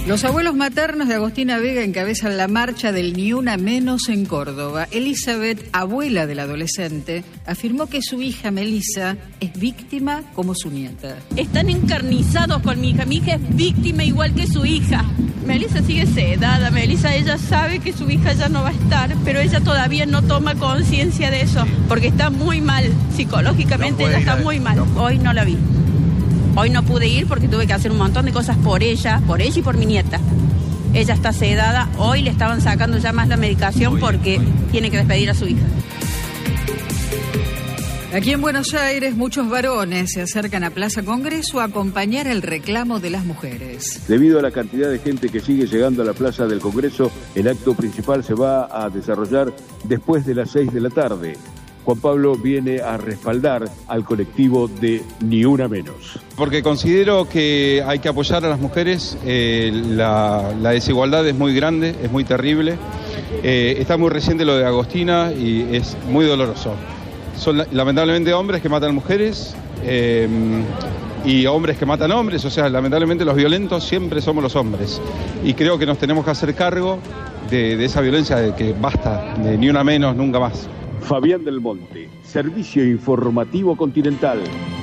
Los abuelos maternos de Agostina Vega encabezan la marcha del Ni Una Menos en Córdoba. Elizabeth, abuela del adolescente, afirmó que su hija Melissa es víctima como su nieta. Están encarnizados con mi hija. Mi hija es víctima igual que su hija. Melissa sigue sedada. Melissa, ella sabe que su hija ya no va a estar, pero ella todavía no toma conciencia de eso, porque está muy mal. Psicológicamente ella está muy mal. Hoy no la vi. Hoy no pude ir porque tuve que hacer un montón de cosas por ella y por mi nieta. Ella está sedada, hoy le estaban sacando ya más la medicación porque tiene que despedir a su hija. Aquí en Buenos Aires, muchos varones se acercan a Plaza Congreso a acompañar el reclamo de las mujeres. Debido a la cantidad de gente que sigue llegando a la Plaza del Congreso, el acto principal se va a desarrollar después de las 6 de la tarde. Juan Pablo viene a respaldar al colectivo de Ni Una Menos. Porque considero que hay que apoyar a las mujeres, la desigualdad es muy grande, es muy terrible, está muy reciente lo de Agostina y es muy doloroso. Son lamentablemente hombres que matan mujeres y hombres que matan hombres, o sea, lamentablemente los violentos siempre somos los hombres. Y creo que nos tenemos que hacer cargo de esa violencia, de que basta, de Ni Una Menos, nunca más. Fabián del Monte, Servicio Informativo Continental.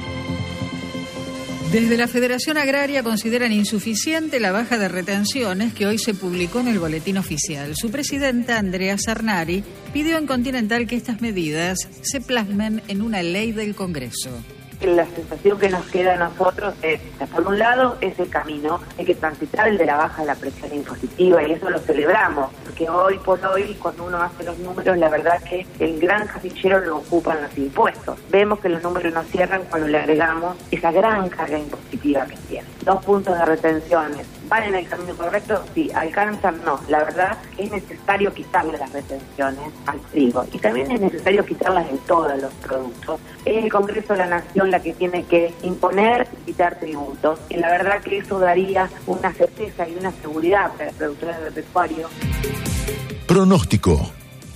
Desde la Federación Agraria consideran insuficiente la baja de retenciones que hoy se publicó en el boletín oficial. Su presidenta, Andrea Sarnari, pidió en Continental que estas medidas se plasmen en una ley del Congreso. La sensación que nos queda a nosotros es, por un lado, es el camino, hay que transitar el de la baja de la presión impositiva y eso lo celebramos, porque hoy por hoy, cuando uno hace los números, la verdad que el gran casillero lo ocupan los impuestos. Vemos que los números no cierran cuando le agregamos esa gran carga impositiva que tiene. 2 puntos de retenciones. ¿Van en el camino correcto? Sí. ¿Alcanzan? No. La verdad es necesario quitarle las retenciones al trigo y también es necesario quitarlas en todos los productos. Es el Congreso de la Nación la que tiene que imponer y quitar tributos. Y la verdad que eso daría una certeza y una seguridad para el productor agropecuario. Pronóstico.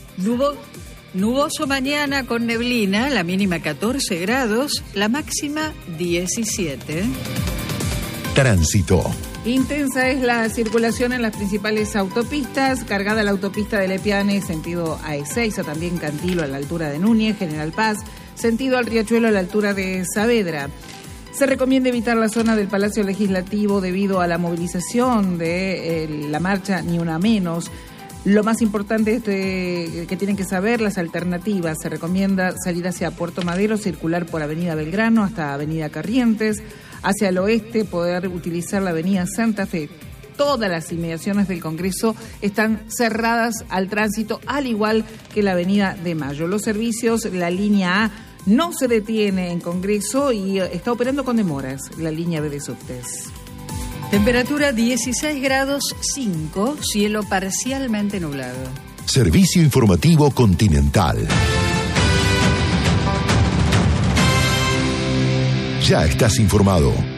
Nuboso mañana con neblina, la mínima 14 grados, la máxima 17. Tránsito. Intensa es la circulación en las principales autopistas, cargada la autopista de Lepiane, sentido a Ezeiza, también Cantilo a la altura de Núñez, General Paz, sentido al Riachuelo a la altura de Saavedra. Se recomienda evitar la zona del Palacio Legislativo debido a la movilización de la marcha Ni Una Menos. Lo más importante es que tienen que saber las alternativas. Se recomienda salir hacia Puerto Madero, circular por Avenida Belgrano hasta Avenida Corrientes. Hacia el oeste, poder utilizar la avenida Santa Fe. Todas las inmediaciones del Congreso están cerradas al tránsito, al igual que la avenida de Mayo. Los servicios, la línea A, no se detiene en Congreso y está operando con demoras la línea B de subtes. Temperatura 16 grados 5, cielo parcialmente nublado. Servicio Informativo Continental. Ya estás informado.